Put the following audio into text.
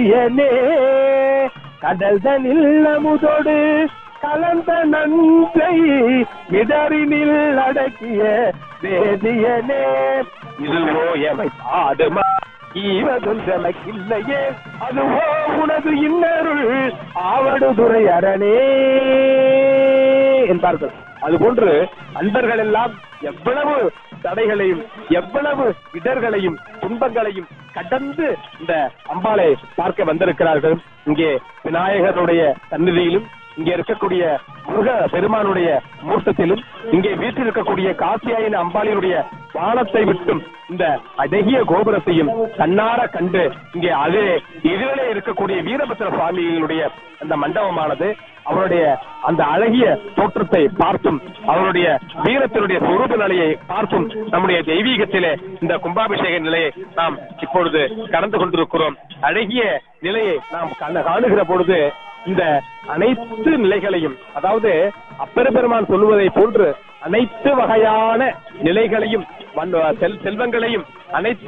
கடல் தனில் அமுதோடு கலந்த நன்றை இடரினில் அடக்கிய வேதியனே இதுவோ எமை பாடுமா ஈவதொன்றமக்கில்லையே அதுவோ உனது இன்னருள் ஆவடுதுறை அரணே என்பார்கள். அதுபோன்று அன்பர்கள் எல்லாம் எவ்வளவு தடைகளையும் எவ்வளவு இடர்களையும் துன்பங்களையும் கடந்து இந்த அம்பாளை பார்க்க வந்திருக்கிறார்கள். இங்கே விநாயகருடைய சந்நிதியிலும் இங்கே இருக்கக்கூடிய முருக பெருமானுடைய மூர்த்தத்திலும் இங்கே வீட்டில் இருக்கக்கூடிய காசியாயின் அம்பாளினுடைய வானத்தை விட்டும் இந்த அழகிய கோபுரத்தையும் கண்ணார கண்டு இங்கே அதே எதிரிலே இருக்கக்கூடிய வீரபத்திர சுவாமிகளுடைய அந்த மண்டபமானது அவருடைய அந்த அழகிய தோற்றத்தை பார்த்தும் அவருடைய வீரத்தினுடைய சொரூப நிலையை பார்த்தும் நம்முடைய தெய்வீகத்திலே இந்த கும்பாபிஷேக நிலையை நாம் இப்பொழுது கடந்து கொண்டிருக்கிறோம். அழகிய நிலையை நாம் காணுகிற பொழுது இந்த அனைத்து நிலைகளையும், அதாவது அப்பர் பெருமான் சொல்லுவதை போன்று அனைத்து வகையான நிலைகளையும் செல்வங்களையும் அனைத்து